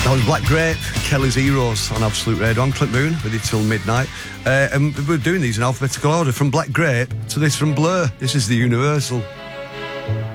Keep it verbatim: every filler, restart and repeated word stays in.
That was Black Grape, Kelly's Heroes on Absolute Radio. I'm Clint Boone with you till midnight. Uh, and we're doing these in alphabetical order from Black Grape to this from Blur. This is the Universal.